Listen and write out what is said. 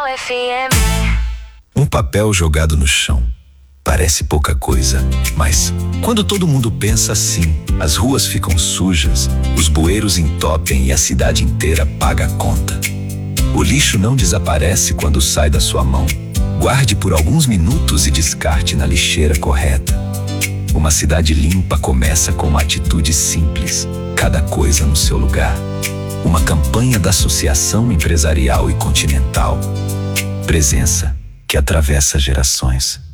FM. Um papel jogado no chão. Parece pouca coisa, mas quando todo mundo pensa assim, as ruas ficam sujas, os bueiros entopem e a cidade inteira paga a conta. O lixo não desaparece quando sai da sua mão. Guarde por alguns minutos e descarte na lixeira correta. Uma cidade limpa começa com uma atitude simples, cada coisa no seu lugar. Uma campanha da Associação Empresarial e Continental. Presença que atravessa gerações.